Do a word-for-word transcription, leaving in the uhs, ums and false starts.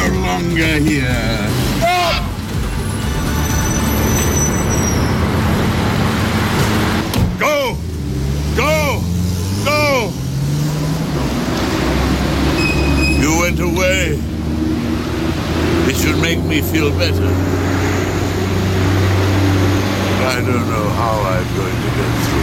no longer here. Stop! Go! Go! Go! You went away. It should make me feel better. I don't know how I'm going to get through.